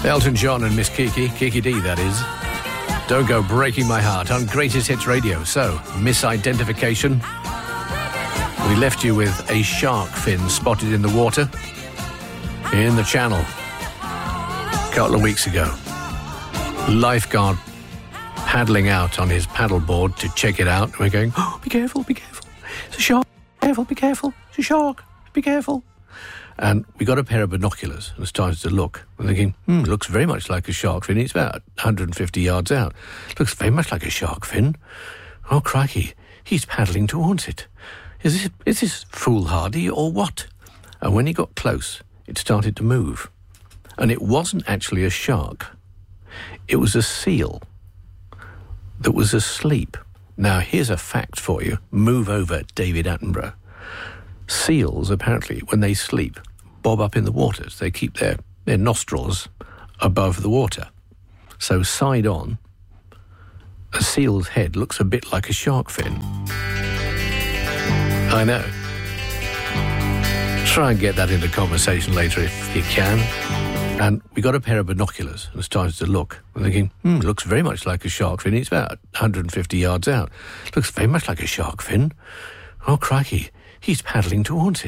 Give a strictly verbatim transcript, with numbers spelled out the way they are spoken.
Elton John and Miss Kiki, Kiki D that is. Don't Go Breaking My Heart on Greatest Hits Radio. So, misidentification. We left you with a shark fin spotted in the water in the channel a couple of weeks ago. Lifeguard paddling out on his paddleboard to check it out. We're going, oh, be careful, be careful. It's a shark. Be careful, be careful. It's a shark. Be careful. And we got a pair of binoculars and started to look. We're thinking, hmm, looks very much like a shark fin. It's about one hundred fifty yards out. Looks very much like a shark fin. Oh, crikey, he's paddling towards it. Is this, is this foolhardy or what? And when he got close, it started to move. And it wasn't actually a shark. It was a seal that was asleep. Now, here's a fact for you. Move over, David Attenborough. Seals, apparently, when they sleep, bob up in the waters. They keep their, their nostrils above the water. So side on, a seal's head looks a bit like a shark fin. I know. Try and get that into conversation later if you can. And we got a pair of binoculars and started to look. We're thinking, hmm, looks very much like a shark fin. It's about one hundred fifty yards out. Looks very much like a shark fin. Oh, crikey, he's paddling towards it.